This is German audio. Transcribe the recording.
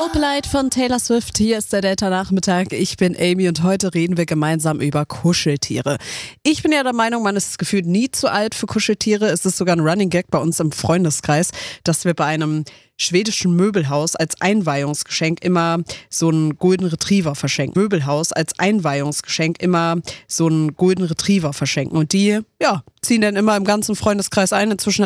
Opalite von Taylor Swift, hier ist der Delta-Nachmittag. Ich bin Amy und heute reden wir gemeinsam über Kuscheltiere. Ich bin ja der Meinung, man ist gefühlt nie zu alt für Kuscheltiere. Es ist sogar ein Running Gag bei uns im Freundeskreis, dass wir bei einem schwedischen Möbelhaus als Einweihungsgeschenk immer so einen Golden Retriever verschenken. Und die, ziehen dann immer im ganzen Freundeskreis ein. Inzwischen